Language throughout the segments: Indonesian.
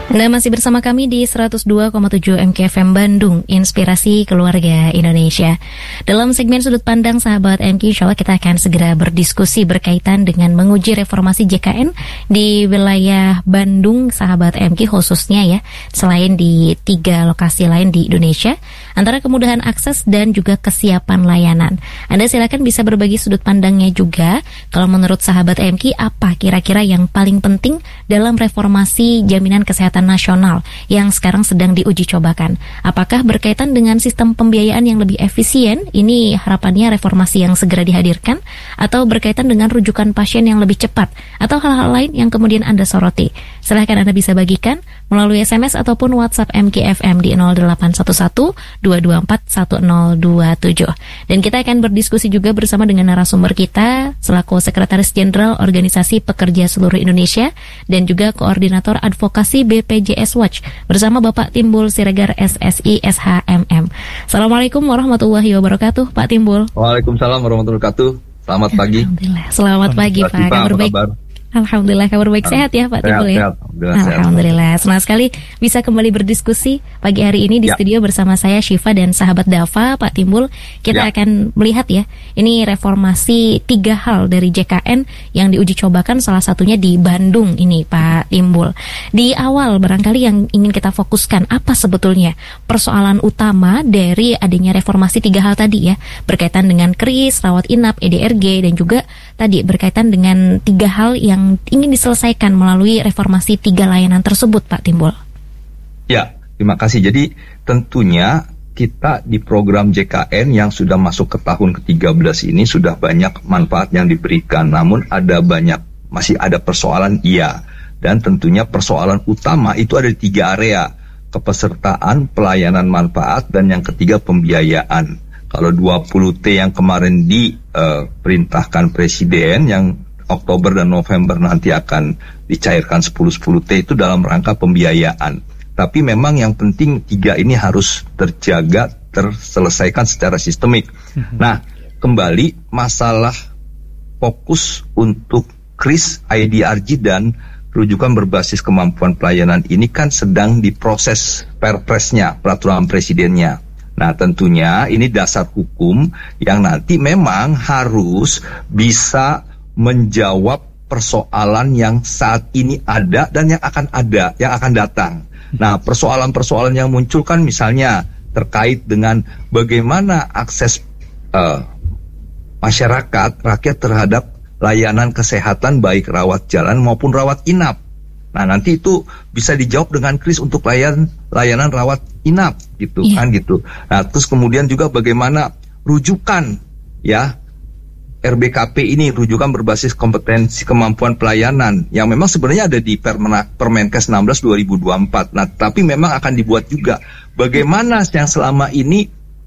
Anda masih bersama kami di 102,7 MKFM Bandung, Inspirasi Keluarga Indonesia. Dalam segmen Sudut Pandang Sahabat MK, insya Allah kita akan segera berdiskusi berkaitan dengan menguji reformasi JKN di wilayah Bandung, Sahabat MK khususnya ya, selain di 3 lokasi lain di Indonesia, antara kemudahan akses dan juga kesiapan layanan. Anda silakan bisa berbagi sudut pandangnya juga. Kalau menurut Sahabat MK, apa kira-kira yang paling penting dalam reformasi jaminan kesehatan nasional yang sekarang sedang diuji cobakan? Apakah berkaitan dengan sistem pembiayaan yang lebih efisien? Ini harapannya reformasi yang segera dihadirkan, atau berkaitan dengan rujukan pasien yang lebih cepat, atau hal-hal lain yang kemudian Anda soroti? Silahkan Anda bisa bagikan melalui SMS ataupun WhatsApp MKFM di 0811 224 1027. Dan kita akan berdiskusi juga bersama dengan narasumber kita selaku Sekretaris Jenderal Organisasi Pekerja Seluruh Indonesia dan juga Koordinator Advokasi BPJS Watch bersama Bapak Timbul Siregar SSI SHMM. Assalamualaikum warahmatullahi wabarakatuh, Pak Timbul. Waalaikumsalam warahmatullahi wabarakatuh. Selamat pagi. Alhamdulillah. Selamat pagi, Pak. Kabar baik. Alhamdulillah, kabar baik, sehat ya Pak Timbul ya? Alhamdulillah, senang sekali bisa kembali berdiskusi pagi hari ini di studio bersama saya Syifa dan sahabat Dava. Pak Timbul, kita akan melihat ya, ini reformasi 3 hal dari JKN yang diuji cobakan, salah satunya di Bandung ini Pak Timbul. Di awal barangkali yang ingin kita fokuskan, apa sebetulnya persoalan utama dari adanya reformasi 3 hal tadi ya, berkaitan dengan KRIS, rawat inap, EDRG, dan juga tadi berkaitan dengan 3 hal yang ingin diselesaikan melalui reformasi 3 layanan tersebut, Pak Timbul. Ya, terima kasih. Jadi tentunya kita di program JKN yang sudah masuk ke tahun ke-13 ini sudah banyak manfaat yang diberikan. Namun masih ada persoalan dan tentunya persoalan utama itu ada di 3 area. Kepesertaan, pelayanan manfaat, dan yang ketiga pembiayaan. Kalau 20T yang kemarin diperintahkan Presiden yang Oktober dan November nanti akan dicairkan 10-10T itu dalam rangka pembiayaan. Tapi memang yang penting 3 ini harus terjaga, terselesaikan secara sistemik. Nah, kembali masalah fokus untuk KRIS, IDRG, dan rujukan berbasis kemampuan pelayanan ini kan sedang diproses Perpresnya, peraturan presidennya. Nah, tentunya ini dasar hukum yang nanti memang harus bisa menjawab persoalan yang saat ini ada dan yang akan datang. Nah, persoalan-persoalan yang muncul kan misalnya terkait dengan bagaimana akses masyarakat, rakyat terhadap layanan kesehatan baik rawat jalan maupun rawat inap. Nah, nanti itu bisa dijawab dengan KRIS untuk layanan rawat inap gitu kan gitu. Nah, terus kemudian juga bagaimana rujukan ya RBKP ini, rujukan berbasis kompetensi kemampuan pelayanan yang memang sebenarnya ada di Permenkes 16 2024. Nah, tapi memang akan dibuat juga bagaimana yang selama ini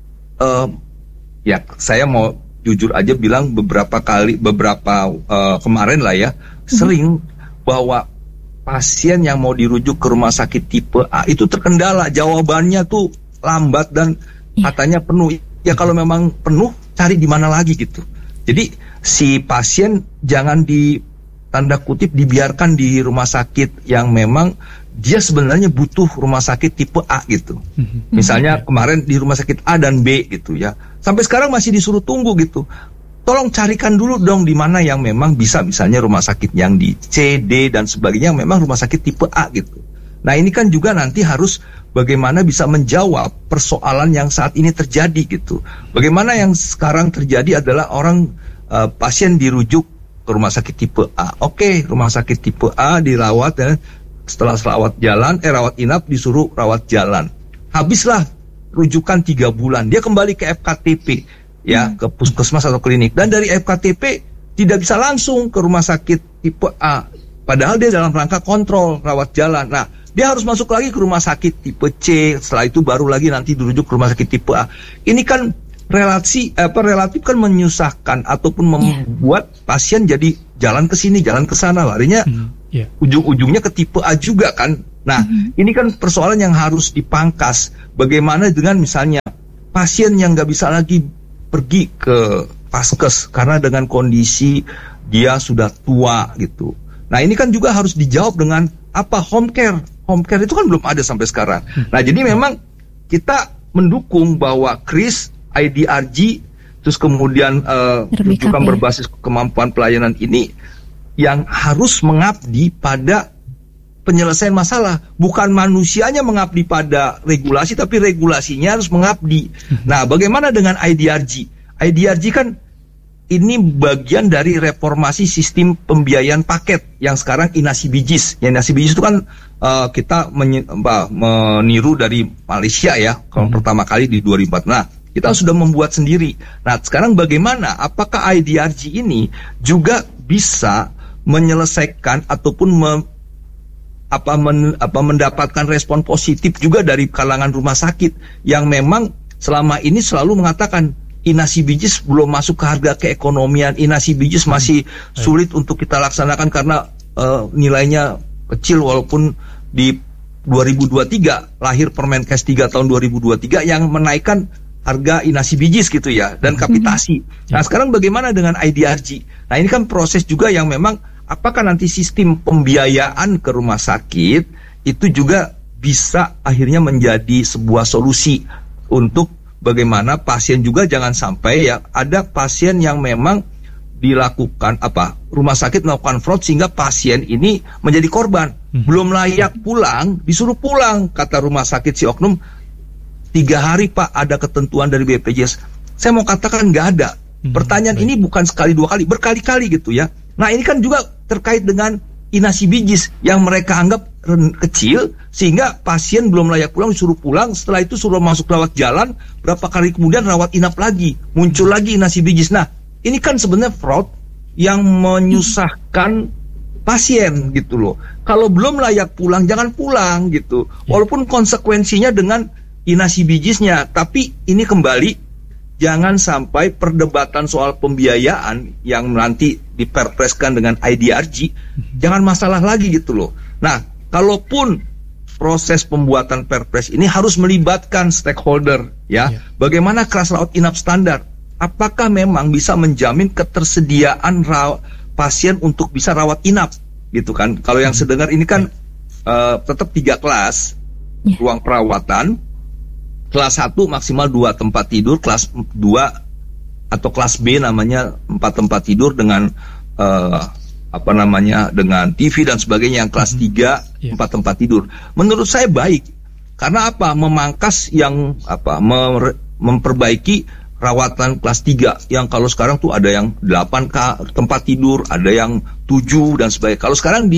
saya mau jujur aja bilang beberapa kemarin lah ya, sering bahwa pasien yang mau dirujuk ke rumah sakit tipe A itu terkendala, jawabannya tuh lambat dan katanya penuh. Ya kalau memang penuh, cari di mana lagi gitu. Jadi si pasien jangan tanda kutip dibiarkan di rumah sakit yang memang dia sebenarnya butuh rumah sakit tipe A gitu. Misalnya kemarin di rumah sakit A dan B gitu ya. Sampai sekarang masih disuruh tunggu gitu. Tolong carikan dulu dong di mana yang memang bisa, misalnya rumah sakit yang di C, D dan sebagainya yang memang rumah sakit tipe A gitu. Nah, ini kan juga nanti harus bagaimana bisa menjawab persoalan yang saat ini terjadi gitu. Bagaimana yang sekarang terjadi adalah pasien dirujuk ke rumah sakit tipe A. Oke, rumah sakit tipe A dirawat dan setelah rawat inap disuruh rawat jalan. Habislah rujukan 3 bulan. Dia kembali ke FKTP ya, ke puskesmas atau klinik. Dan dari FKTP tidak bisa langsung ke rumah sakit tipe A. Padahal dia dalam rangka kontrol rawat jalan. Nah, dia harus masuk lagi ke rumah sakit tipe C. Setelah itu baru lagi nanti dirujuk ke rumah sakit tipe A. Ini kan relatif kan menyusahkan ataupun membuat pasien jadi jalan ke sini, jalan ke sana, larinya ujung-ujungnya ke tipe A juga kan. Nah, ini kan persoalan yang harus dipangkas. Bagaimana dengan misalnya pasien yang nggak bisa lagi pergi ke paskes karena dengan kondisi dia sudah tua gitu. Nah, ini kan juga harus dijawab dengan home care. home care itu kan belum ada sampai sekarang. Nah, jadi memang kita mendukung bahwa KRIS, IDRG, terus kemudian rujukan berbasis kemampuan pelayanan ini yang harus mengabdi pada penyelesaian masalah. Bukan manusianya mengabdi pada regulasi, tapi regulasinya harus mengabdi. Nah, bagaimana dengan IDRG? IDRG kan ini bagian dari reformasi sistem pembiayaan paket yang sekarang Inasi Bijis. Yang Inasi Bijis itu kan kita meniru dari Malaysia ya, kalau pertama kali di 2004. Nah, kita sudah membuat sendiri. Nah, sekarang bagaimana? Apakah IDRG ini juga bisa menyelesaikan ataupun mendapatkan respon positif juga dari kalangan rumah sakit yang memang selama ini selalu mengatakan Inasi Bijis belum masuk ke harga keekonomian, Inasi Bijis masih sulit untuk kita laksanakan karena nilainya kecil, walaupun di 2023 lahir Permenkes 3 tahun 2023 yang menaikkan harga Inasi Bijis gitu ya, dan kapitasi. Nah, sekarang bagaimana dengan IDRG? Nah, ini kan proses juga yang memang apakah nanti sistem pembiayaan ke rumah sakit itu juga bisa akhirnya menjadi sebuah solusi untuk bagaimana pasien juga jangan sampai ya ada pasien yang memang dilakukan rumah sakit melakukan fraud sehingga pasien ini menjadi korban. Belum layak pulang, disuruh pulang, kata rumah sakit si oknum, 3 hari Pak ada ketentuan dari BPJS. Saya mau katakan nggak ada. Pertanyaan ini bukan sekali 2 kali, berkali-kali gitu ya. Nah, ini kan juga terkait dengan Inasi Bijis yang mereka anggap kecil sehingga pasien belum layak pulang disuruh pulang, setelah itu suruh masuk rawat jalan, berapa kali kemudian rawat inap lagi, muncul lagi Inasi Bijis. Nah, ini kan sebenarnya fraud yang menyusahkan pasien gitu loh. Kalau belum layak pulang jangan pulang gitu, walaupun konsekuensinya dengan Inasi Bijisnya. Tapi ini kembali, jangan sampai perdebatan soal pembiayaan yang nanti diperpreskan dengan IDRG, jangan masalah lagi gitu loh. Nah, kalaupun proses pembuatan perpres ini harus melibatkan stakeholder ya. Bagaimana kelas rawat inap standar? Apakah memang bisa menjamin ketersediaan pasien untuk bisa rawat inap gitu kan? Kalau yang sedengar ini kan tetap 3 kelas ruang perawatan. Kelas 1 maksimal 2 tempat tidur, kelas 2 atau kelas B namanya 4 tempat tidur dengan dengan TV dan sebagainya. Yang kelas 3 4 tempat tidur. Menurut saya baik. Karena apa? Memangkas yang memperbaiki rawatan kelas 3 yang kalau sekarang tuh ada yang 8 tempat tidur, ada yang 7 dan sebagainya. Kalau sekarang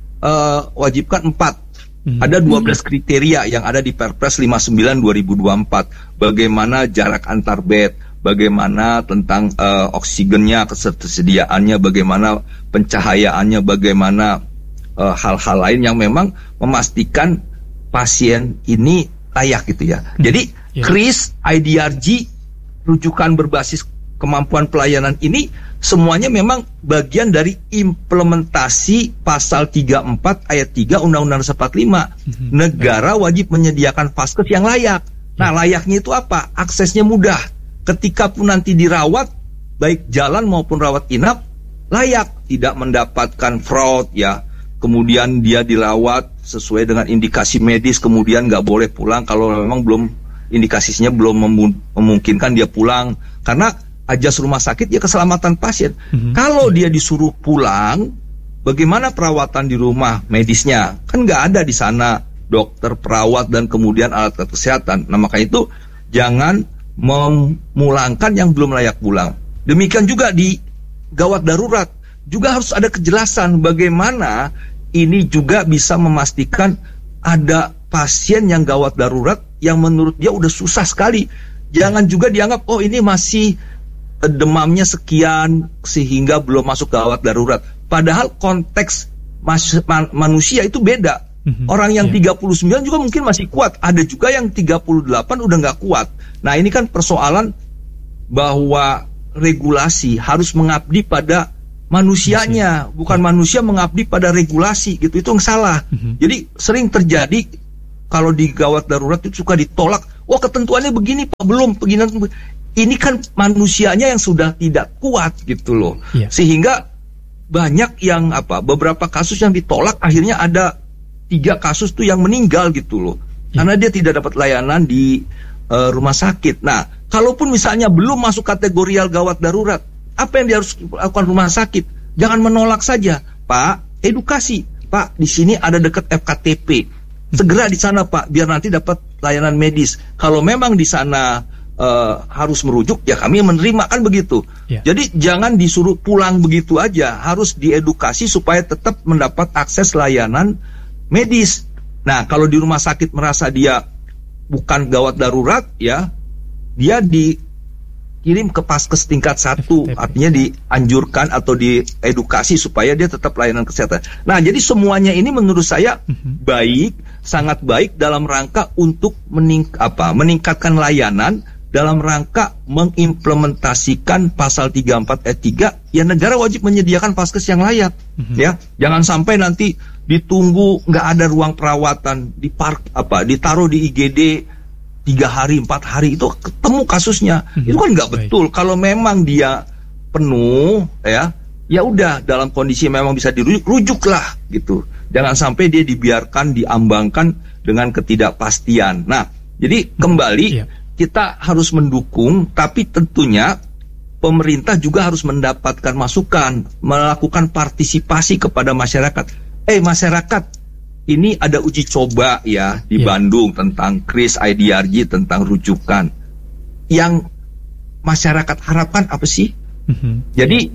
diwajibkan 4. Ada 12 kriteria yang ada di Perpres 59 2024. Bagaimana jarak antar bed, bagaimana tentang oksigennya, ketersediaannya, bagaimana pencahayaannya, bagaimana hal-hal lain yang memang memastikan pasien ini layak gitu ya. Jadi KRIS, IDRG, rujukan berbasis kemampuan pelayanan ini semuanya memang bagian dari implementasi pasal 34 ayat 3 Undang-Undang 45. Negara wajib menyediakan vaskes yang layak. Nah, layaknya itu apa? Aksesnya mudah. Ketika pun nanti dirawat, baik jalan maupun rawat inap, layak, tidak mendapatkan fraud ya. Kemudian dia dirawat sesuai dengan indikasi medis, kemudian nggak boleh pulang kalau memang belum indikasinya belum memungkinkan dia pulang. Karena ajas rumah sakit ya keselamatan pasien. Kalau dia disuruh pulang, bagaimana perawatan di rumah medisnya? Kan nggak ada di sana dokter, perawat, dan kemudian alat kesehatan. Nah, makanya itu jangan memulangkan yang belum layak pulang. Demikian juga di gawat darurat. Juga harus ada kejelasan bagaimana ini juga bisa memastikan ada pasien yang gawat darurat yang menurut dia udah susah sekali. Jangan juga dianggap, oh ini masih demamnya sekian sehingga belum masuk gawat darurat. Padahal konteks manusia itu beda. Orang yang 39 juga mungkin masih kuat. Ada juga yang 38 udah nggak kuat. Nah, ini kan persoalan bahwa regulasi harus mengabdi pada manusianya, bukan manusia mengabdi pada regulasi gitu. Itu yang salah. Jadi sering terjadi kalau di gawat darurat itu suka ditolak. Wah, ketentuannya begini Pak, belum begini. Ini kan manusianya yang sudah tidak kuat gitu loh. Sehingga banyak yang beberapa kasus yang ditolak akhirnya ada 3 kasus tuh yang meninggal gitu loh. Karena dia tidak dapat layanan di rumah sakit. Nah, kalaupun misalnya belum masuk kategori gawat darurat, apa yang dia harus lakukan rumah sakit? Jangan menolak saja, Pak. Edukasi, Pak. Di sini ada dekat FKTP. Segera di sana, Pak, biar nanti dapat layanan medis. Kalau memang di sana harus merujuk, ya kami menerima, kan begitu. Jadi jangan disuruh pulang begitu aja. Harus diedukasi supaya tetap mendapat akses layanan medis. Nah, kalau di rumah sakit merasa dia bukan gawat darurat, ya, dia dikirim ke paskes tingkat 1, artinya dianjurkan atau diedukasi supaya dia tetap layanan kesehatan. Nah, jadi semuanya ini menurut saya baik, sangat baik dalam rangka untuk meningkatkan layanan, dalam rangka mengimplementasikan pasal 34 ayat 3, ya negara wajib menyediakan paskes yang layak. Ya, jangan sampai nanti ditunggu nggak ada ruang perawatan, ditaruh di IGD 3 hari 4 hari itu ketemu kasusnya. Itu kan nggak betul. Kalau memang dia penuh, ya udah dalam kondisi memang bisa dirujuklah gitu. Jangan sampai dia dibiarkan diambangkan dengan ketidakpastian. Nah, jadi kembali kita harus mendukung, tapi tentunya pemerintah juga harus mendapatkan masukan, melakukan partisipasi kepada masyarakat. Masyarakat, ini ada uji coba ya di Bandung tentang KRIS IDRG, tentang rujukan. Yang masyarakat harapkan apa sih? Jadi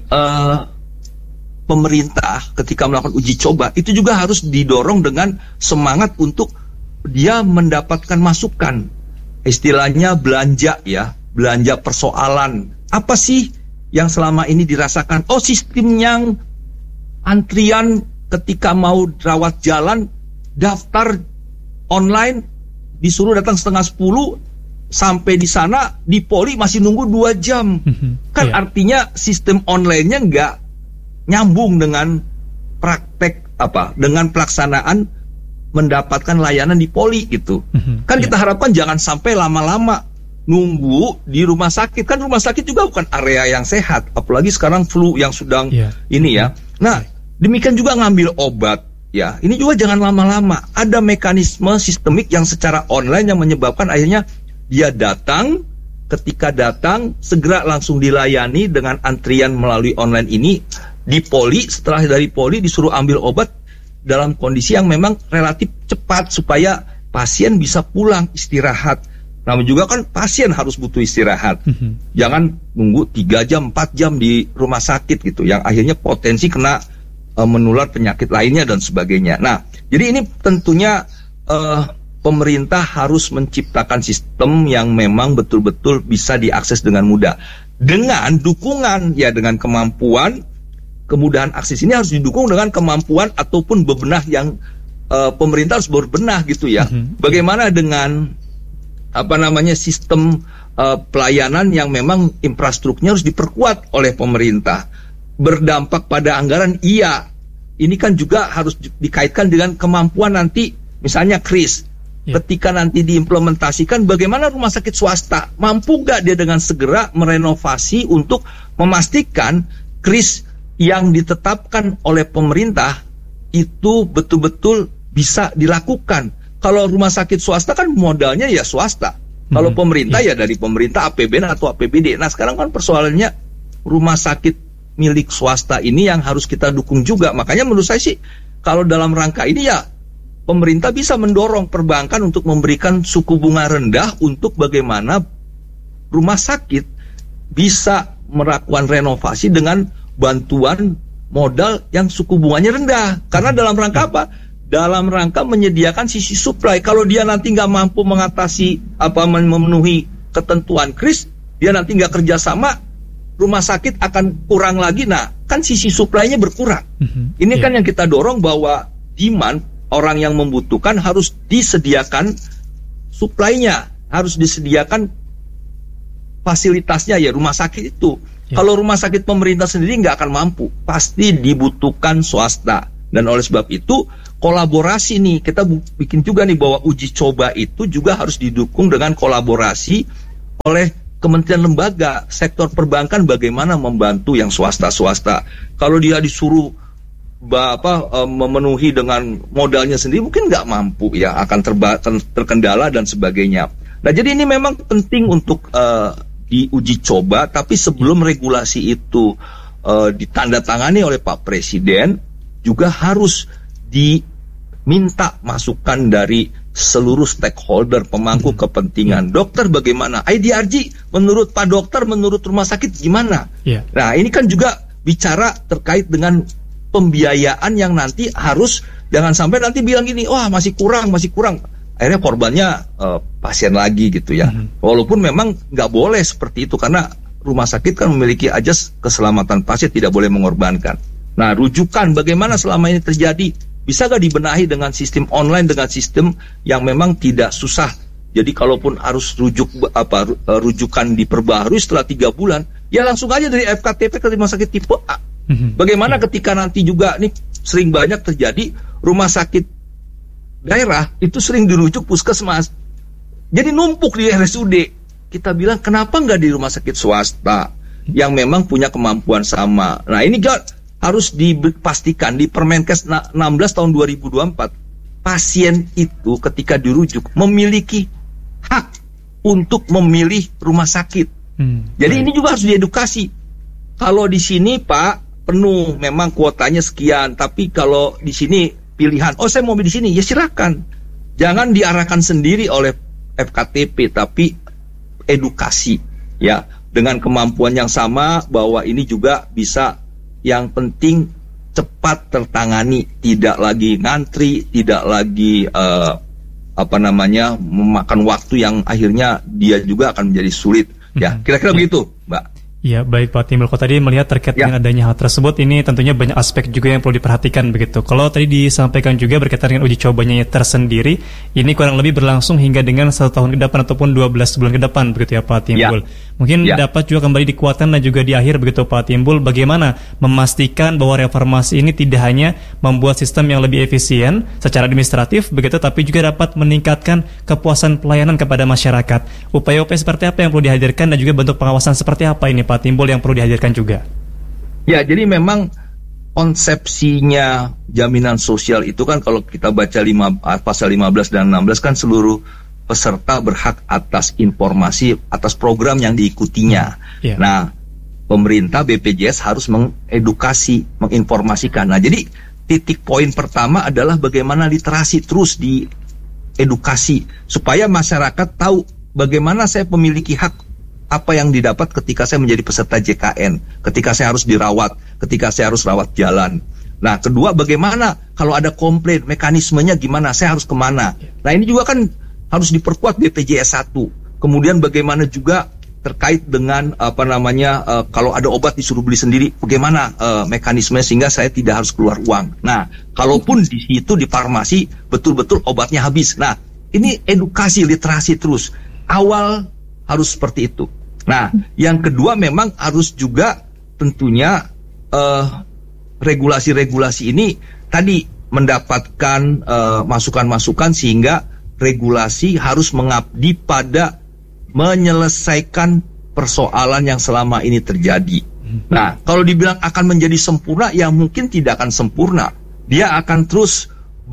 pemerintah ketika melakukan uji coba itu juga harus didorong dengan semangat untuk dia mendapatkan masukan. Istilahnya belanja ya, belanja persoalan. Apa sih yang selama ini dirasakan? Oh, sistem yang antrian ketika mau rawat jalan, daftar online, disuruh datang 9:30, sampai di sana di poli masih nunggu 2 jam. Kan artinya sistem online-nya nggak nyambung dengan praktek dengan pelaksanaan mendapatkan layanan di poli gitu. Kan kita harapkan jangan sampai lama-lama nunggu di rumah sakit. Kan rumah sakit juga bukan area yang sehat, apalagi sekarang flu yang sedang ini ya. Nah, demikian juga ngambil obat ya. Ini juga jangan lama-lama. Ada mekanisme sistemik yang secara online yang menyebabkan akhirnya dia datang, ketika datang segera langsung dilayani dengan antrian melalui online ini di poli. Setelah dari poli disuruh ambil obat dalam kondisi yang memang relatif cepat supaya pasien bisa pulang istirahat. Namun juga kan pasien harus butuh istirahat. Jangan nunggu 3 jam, 4 jam di rumah sakit gitu, yang akhirnya potensi kena menular penyakit lainnya dan sebagainya. Nah, jadi ini tentunya pemerintah harus menciptakan sistem yang memang betul-betul bisa diakses dengan mudah. Dengan dukungan, ya dengan kemampuan, kemudahan akses ini harus didukung dengan kemampuan ataupun bebenah yang pemerintah harus berbenah gitu ya. Bagaimana dengan sistem pelayanan yang memang infrastrukturnya harus diperkuat oleh pemerintah. Berdampak pada anggaran, iya. Ini kan juga harus dikaitkan dengan kemampuan nanti, misalnya KRIS. Ketika nanti diimplementasikan, bagaimana rumah sakit swasta mampu gak dia dengan segera merenovasi untuk memastikan KRIS yang ditetapkan oleh pemerintah itu betul-betul bisa dilakukan. Kalau rumah sakit swasta kan modalnya ya swasta. Kalau pemerintah ya dari pemerintah, APBN atau APBD. Nah, sekarang kan persoalannya rumah sakit milik swasta ini yang harus kita dukung juga. Makanya menurut saya sih, kalau dalam rangka ini ya pemerintah bisa mendorong perbankan untuk memberikan suku bunga rendah untuk bagaimana rumah sakit bisa melakukan renovasi dengan bantuan modal yang suku bunganya rendah. Karena dalam rangka apa? Dalam rangka menyediakan sisi supply. Kalau dia nanti nggak mampu mengatasi memenuhi ketentuan KRIS, dia nanti nggak kerjasama, rumah sakit akan kurang lagi. Nah, kan sisi supply-nya berkurang. Ini kan yang kita dorong, bahwa demand, orang yang membutuhkan harus disediakan supply-nya, harus disediakan fasilitasnya ya rumah sakit itu. Kalau rumah sakit pemerintah sendiri nggak akan mampu, pasti dibutuhkan swasta. Dan oleh sebab itu kolaborasi nih, kita bikin juga nih bahwa uji coba itu juga harus didukung dengan kolaborasi oleh kementerian lembaga, sektor perbankan bagaimana membantu yang swasta-swasta. Kalau dia disuruh memenuhi dengan modalnya sendiri mungkin nggak mampu ya, akan terkendala dan sebagainya. Nah jadi ini memang penting untuk diuji coba, tapi sebelum regulasi itu ditandatangani oleh Pak Presiden juga harus diminta masukan dari seluruh stakeholder pemangku kepentingan. Dokter bagaimana? IDRG menurut Pak Dokter, menurut rumah sakit gimana? Nah ini kan juga bicara terkait dengan pembiayaan yang nanti harus, jangan sampai nanti bilang gini, wah masih kurang. Akhirnya korbannya pasien lagi gitu ya. Walaupun memang nggak boleh seperti itu, karena rumah sakit kan memiliki ajas keselamatan pasien, tidak boleh mengorbankan. Nah rujukan bagaimana selama ini terjadi, bisa gak dibenahi dengan sistem online, dengan sistem yang memang tidak susah. Jadi kalaupun harus rujukan diperbaharui setelah 3 bulan, ya langsung aja dari FKTP ke rumah sakit tipe A. Bagaimana ketika nanti juga nih sering banyak terjadi rumah sakit daerah itu sering dirujuk puskesmas, jadi numpuk di RSUD. Kita bilang kenapa nggak di rumah sakit swasta yang memang punya kemampuan sama. Nah ini harus dipastikan di Permenkes 16 tahun 2024, pasien itu ketika dirujuk memiliki hak untuk memilih rumah sakit. Jadi ini juga harus diedukasi. Kalau di sini Pak penuh, memang kuotanya sekian, tapi kalau di sini pilihan, oh saya mau di sini, ya silakan. Jangan diarahkan sendiri oleh FKTP, tapi edukasi ya, dengan kemampuan yang sama bahwa ini juga bisa. Yang penting cepat tertangani, tidak lagi ngantri, tidak lagi memakan waktu yang akhirnya dia juga akan menjadi sulit. Ya, kira-kira begitu, Mbak. Ya, baik Pak Timbul. Kalau tadi melihat terkait dengan adanya hal tersebut, ini tentunya banyak aspek juga yang perlu diperhatikan begitu. Kalau tadi disampaikan juga berkaitan dengan uji cobanya tersendiri, ini kurang lebih berlangsung hingga dengan 1 tahun ke depan ataupun 12 bulan ke depan begitu ya Pak Timbul. Mungkin dapat juga kembali dikuatkan dan juga di akhir begitu Pak Timbul, bagaimana memastikan bahwa reformasi ini tidak hanya membuat sistem yang lebih efisien secara administratif begitu, tapi juga dapat meningkatkan kepuasan pelayanan kepada masyarakat. Upaya-upaya seperti apa yang perlu dihadirkan dan juga bentuk pengawasan seperti apa ini Pak Timbul yang perlu dihadirkan juga? Ya, jadi memang konsepsinya jaminan sosial itu kan kalau kita baca pasal 15 dan 16 kan seluruh peserta berhak atas informasi atas program yang diikutinya. Nah, pemerintah BPJS harus mengedukasi, menginformasikan. Nah, jadi titik poin pertama adalah bagaimana literasi terus diedukasi supaya masyarakat tahu bagaimana saya memiliki hak apa yang didapat ketika saya menjadi peserta JKN, ketika saya harus dirawat, ketika saya harus rawat jalan. Nah, kedua, bagaimana kalau ada komplain, mekanismenya gimana, saya harus kemana. Nah, ini juga kan harus diperkuat BPJS 1. Kemudian bagaimana juga terkait dengan kalau ada obat disuruh beli sendiri, bagaimana mekanisme sehingga saya tidak harus keluar uang. Nah, kalaupun di situ di farmasi betul-betul obatnya habis. Nah, ini edukasi, literasi terus. Awal harus seperti itu. Nah, yang kedua memang harus juga tentunya regulasi-regulasi ini tadi mendapatkan masukan-masukan sehingga regulasi harus mengabdi pada menyelesaikan persoalan yang selama ini terjadi. Nah, kalau dibilang akan menjadi sempurna, ya mungkin tidak akan sempurna. Dia akan terus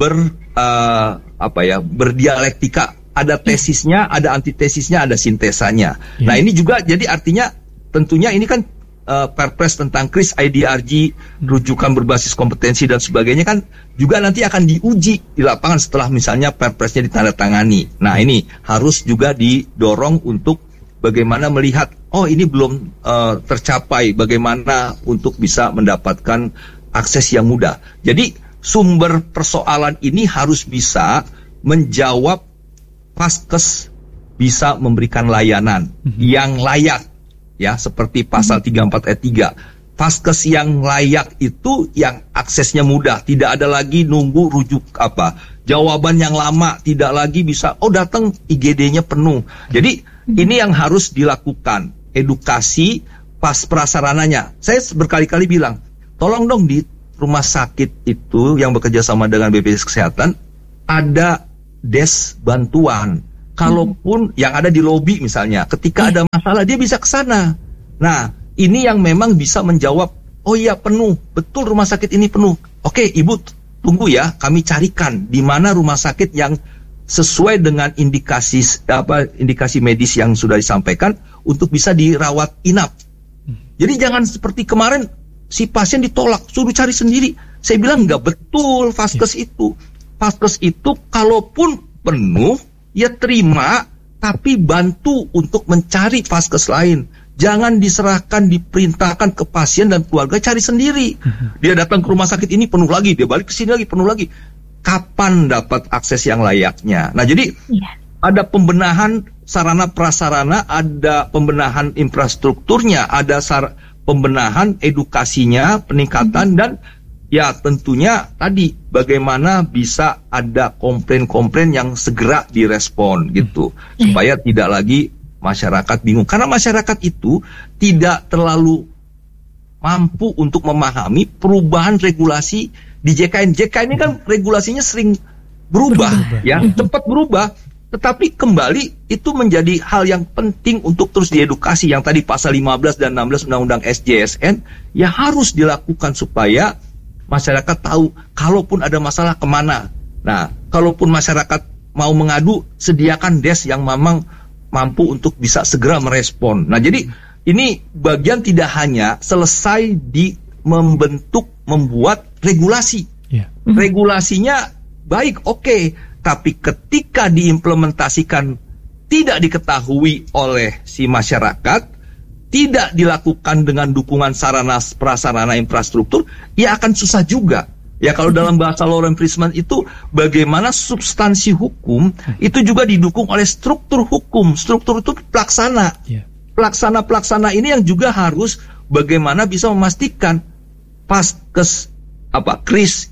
berdialektika. Ada tesisnya, ada antitesisnya, ada sintesanya. Nah, ini juga jadi artinya tentunya ini kan Perpres tentang KRIS, IDRG, rujukan berbasis kompetensi dan sebagainya kan juga nanti akan diuji di lapangan setelah misalnya Perpresnya ditandatangani. Nah, ini harus juga didorong untuk bagaimana melihat, oh ini belum tercapai, bagaimana untuk bisa mendapatkan akses yang mudah. Jadi sumber persoalan ini harus bisa menjawab Vaskes bisa memberikan layanan yang layak. Ya, seperti pasal 34 ayat 3. Vaskes yang layak itu yang aksesnya mudah, tidak ada lagi nunggu jawaban yang lama, tidak lagi bisa datang IGD-nya penuh. Jadi ini yang harus dilakukan, edukasi prasarananya. Saya berkali-kali bilang, tolong dong di rumah sakit itu yang bekerja sama dengan BPJS Kesehatan ada desk bantuan. Kalaupun yang ada di lobi misalnya, ketika ada masalah dia bisa ke sana. Nah, ini yang memang bisa menjawab, oh iya penuh, betul rumah sakit ini penuh. oke, Ibu tunggu ya, kami carikan di mana rumah sakit yang sesuai dengan indikasi medis yang sudah disampaikan untuk bisa dirawat inap. Jadi jangan seperti kemarin si pasien ditolak, suruh cari sendiri. Saya bilang nggak betul Vaskes itu. Vaskes itu kalaupun penuh, ya terima, tapi bantu untuk mencari vaskes lain. Jangan diserahkan, diperintahkan ke pasien dan keluarga cari sendiri. Dia datang ke rumah sakit ini penuh lagi, dia balik ke sini lagi penuh lagi. Kapan dapat akses yang layaknya? Nah, jadi ada pembenahan sarana prasarana, ada pembenahan infrastrukturnya, ada pembenahan edukasinya, peningkatan, dan ya tentunya tadi bagaimana bisa ada komplain-komplain yang segera direspon gitu, supaya tidak lagi masyarakat bingung. Karena masyarakat itu tidak terlalu mampu untuk memahami perubahan regulasi di JKN. JKN ini kan regulasinya sering berubah. Ya, cepat berubah. Tetapi kembali itu menjadi hal yang penting untuk terus diedukasi. Yang tadi pasal 15 dan 16 Undang-Undang SJSN ya harus dilakukan supaya masyarakat tahu kalaupun ada masalah kemana. Nah, kalaupun masyarakat mau mengadu, sediakan desk yang memang mampu untuk bisa segera merespon. Nah, jadi ini bagian tidak hanya selesai di membuat regulasi. Regulasinya baik, oke. Tapi ketika diimplementasikan tidak diketahui oleh si masyarakat, tidak dilakukan dengan dukungan sarana prasarana infrastruktur, ya akan susah juga. Ya kalau dalam bahasa law enforcement itu bagaimana substansi hukum itu juga didukung oleh struktur hukum. Struktur itu pelaksana. Pelaksana ini yang juga harus bagaimana bisa memastikan Vaskes, KRIS,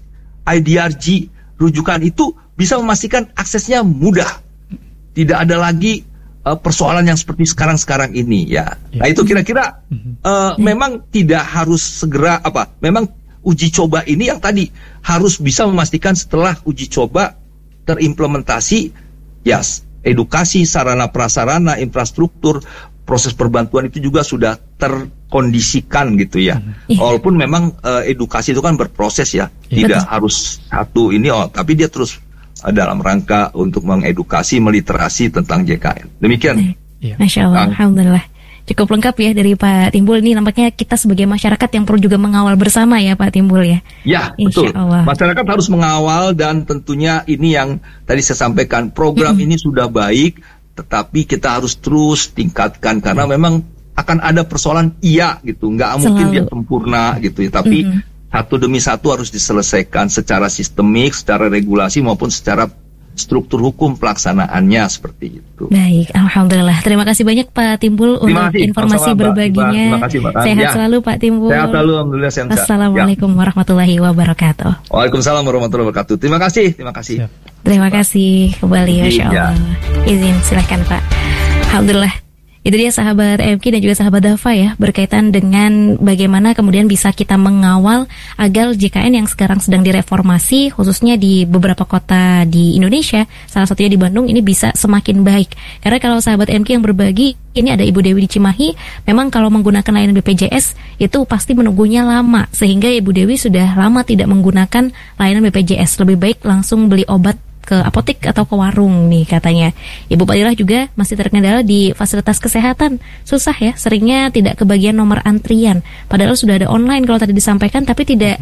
IDRG, rujukan itu bisa memastikan aksesnya mudah. Tidak ada lagi persoalan yang seperti sekarang ini ya. Nah itu kira-kira memang tidak harus segera memang uji coba ini yang tadi harus bisa memastikan setelah uji coba terimplementasi ya edukasi, sarana prasarana, infrastruktur, proses perbantuan itu juga sudah terkondisikan gitu ya. Walaupun memang edukasi itu kan berproses ya. Tidak harus satu ini tapi dia terus dalam rangka untuk mengedukasi, meliterasi tentang JKN. Demikian. Masya Allah, alhamdulillah. Cukup lengkap ya dari Pak Timbul. Ini nampaknya kita sebagai masyarakat yang perlu juga mengawal bersama ya Pak Timbul ya. Ya, betul. Masyarakat harus mengawal dan tentunya ini yang tadi saya sampaikan, program ini sudah baik, tetapi kita harus terus tingkatkan karena memang akan ada persoalan gitu. Nggak mungkin dia sempurna gitu ya, tapi satu demi satu harus diselesaikan secara sistemik, secara regulasi maupun secara struktur hukum pelaksanaannya seperti itu. Baik, alhamdulillah. Terima kasih banyak Pak Timbul untuk informasi berbaginya. Sehat selalu Pak Timbul. Sehat selalu, alhamdulillah sehat. Assalamualaikum warahmatullahi wabarakatuh. Waalaikumsalam warahmatullahi wabarakatuh. Terima kasih. Terima kasih kembali, Masya Allah. Izin, silakan Pak. Alhamdulillah. Itu dia sahabat MK dan juga sahabat Dafa ya, berkaitan dengan bagaimana kemudian bisa kita mengawal agar JKN yang sekarang sedang direformasi, khususnya di beberapa kota di Indonesia, salah satunya di Bandung, ini bisa semakin baik. Karena kalau sahabat MK yang berbagi, ini ada Ibu Dewi di Cimahi, memang kalau menggunakan layanan BPJS itu pasti menunggunya lama, sehingga Ibu Dewi sudah lama tidak menggunakan layanan BPJS. Lebih baik langsung beli obat ke apotek atau ke warung nih katanya. Ibu Fadilah juga masih terkendala di fasilitas kesehatan. Susah ya, seringnya tidak kebagian nomor antrian. Padahal sudah ada online kalau tadi disampaikan, tapi tidak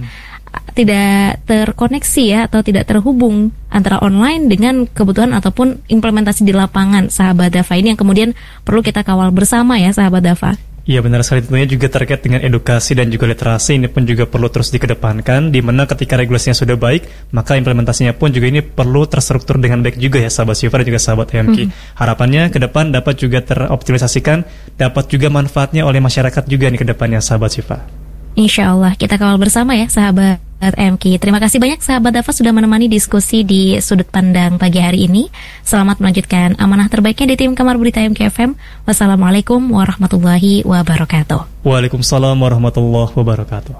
terkoneksi ya, atau tidak terhubung antara online dengan kebutuhan ataupun implementasi di lapangan. Sahabat Dafa ini yang kemudian perlu kita kawal bersama ya sahabat Dafa. Iya benar sekali, tentunya juga terkait dengan edukasi dan juga literasi ini pun juga perlu terus dikedepankan, di mana ketika regulasinya sudah baik maka implementasinya pun juga ini perlu terstruktur dengan baik juga ya sahabat Syifa dan juga sahabat MK. Harapannya ke depan dapat juga teroptimalisasikan, dapat juga manfaatnya oleh masyarakat juga nih ke depannya sahabat Syifa. Insya Allah kita kawal bersama ya sahabat MK. Terima kasih banyak sahabat Dafa sudah menemani diskusi di Sudut Pandang pagi hari ini. Selamat melanjutkan amanah terbaiknya di tim Kamar Berita MK FM. Wassalamualaikum warahmatullahi wabarakatuh. Waalaikumsalam warahmatullahi wabarakatuh.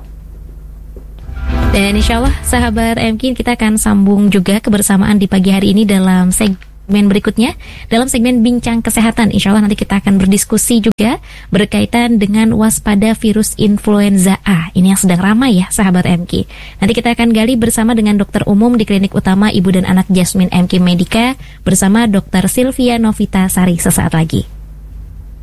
Dan insya Allah sahabat MK kita akan sambung juga kebersamaan di pagi hari ini dalam segmen segmen berikutnya. Dalam segmen Bincang Kesehatan, insya Allah nanti kita akan berdiskusi juga berkaitan dengan waspada virus influenza A. Ini yang sedang ramai ya, sahabat MK. Nanti kita akan gali bersama dengan dokter umum di Klinik Utama Ibu dan Anak Jasmine MK Medika bersama Dr. Sylvia Novita Sari sesaat lagi.